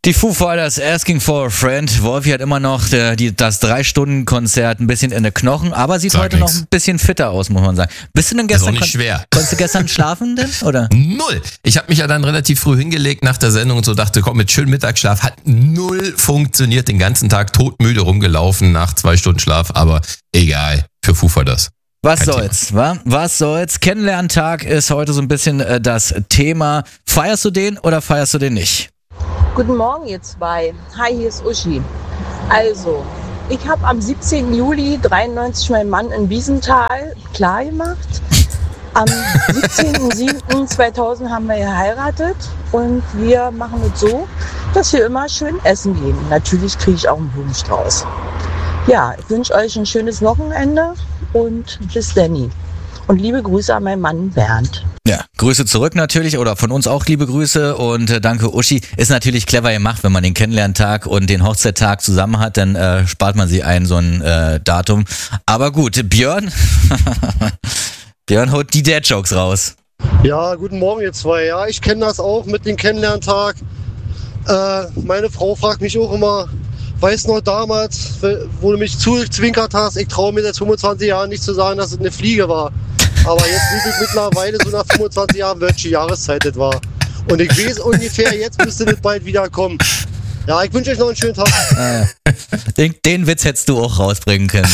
Die Foo Fighters, Asking for a Friend. Wolfi hat immer noch das 3-Stunden-Konzert ein bisschen in den Knochen, aber sieht heute noch ein bisschen fitter aus, muss man sagen. Bist du denn gestern? Das ist auch nicht schwer. Konntest du gestern schlafen denn, oder? Null. Ich habe mich ja dann relativ früh hingelegt nach der Sendung und so dachte, komm, mit schönem Mittagsschlaf. Hat null funktioniert, den ganzen Tag todmüde rumgelaufen nach 2 Stunden Schlaf, aber egal, für Foo Fighters. Was soll's, wa? Was soll's? Kennenlerntag ist heute so ein bisschen das Thema. Feierst du den oder feierst du den nicht? Guten Morgen, ihr zwei. Hi, hier ist Uschi. Also, ich habe am 17. Juli 93 meinen Mann in Wiesenthal klar gemacht. Am 17.07.2000 haben wir geheiratet und wir machen es so, dass wir immer schön essen gehen. Natürlich kriege ich auch einen Blumenstrauß. Ja, ich wünsche euch ein schönes Wochenende und bis Danny. Und liebe Grüße an meinen Mann Bernd. Ja, Grüße zurück natürlich oder von uns auch liebe Grüße und danke Uschi. Ist natürlich clever gemacht, wenn man den Kennenlerntag und den Hochzeittag zusammen hat, dann spart man sich so ein Datum. Aber gut, Björn, Björn haut die Dad-Jokes raus. Ja, guten Morgen ihr zwei. Ja, ich kenne das auch mit dem Kennenlerntag. Meine Frau fragt mich auch immer, weißt du noch damals, wo du mich zuzwinkert hast, ich traue mir seit 25 Jahren nicht zu sagen, dass es eine Fliege war. Aber jetzt weiß ich mittlerweile so nach 25 Jahren, welche Jahreszeit das war. Und ich weiß ungefähr, jetzt müsste das bald wieder kommen. Ja, ich wünsche euch noch einen schönen Tag. Den Witz hättest du auch rausbringen können.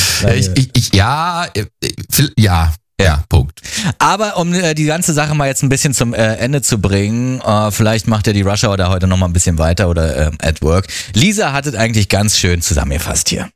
Ja, Punkt. Aber um die ganze Sache mal jetzt ein bisschen zum Ende zu bringen, vielleicht macht ja die Rush Hour da heute noch mal ein bisschen weiter oder at work. Lisa hat es eigentlich ganz schön zusammengefasst hier.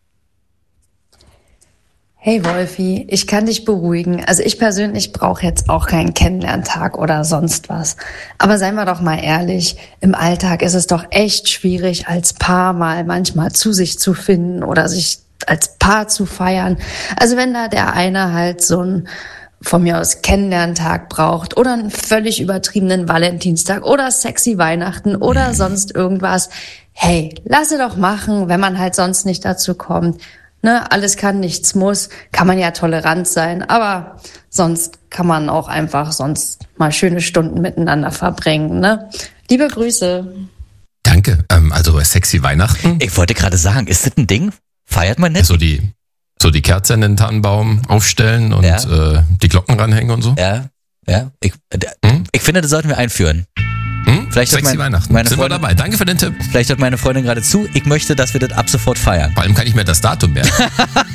Hey Wolfi, ich kann dich beruhigen. Also ich persönlich brauche jetzt auch keinen Kennenlerntag oder sonst was. Aber seien wir doch mal ehrlich, im Alltag ist es doch echt schwierig, als Paar mal manchmal zu sich zu finden oder sich als Paar zu feiern. Also wenn da der eine halt so ein von mir aus Kennenlerntag braucht oder einen völlig übertriebenen Valentinstag oder sexy Weihnachten oder sonst irgendwas. Hey, lasse doch machen, wenn man halt sonst nicht dazu kommt. Ne, alles kann, nichts muss, kann man ja tolerant sein, aber sonst kann man auch einfach sonst mal schöne Stunden miteinander verbringen, ne? Liebe Grüße. Danke, also sexy Weihnachten. Ich wollte gerade sagen, ist das ein Ding? Feiert man nicht? So die Kerze in den Tannenbaum aufstellen und die Glocken ranhängen und so? Ja. Ich finde, das sollten wir einführen. Vielleicht sexy Weihnachten. Sind wir dabei. Danke für den Tipp. Vielleicht hört meine Freundin gerade zu. Ich möchte, dass wir das ab sofort feiern. Vor allem kann ich mir das Datum merken.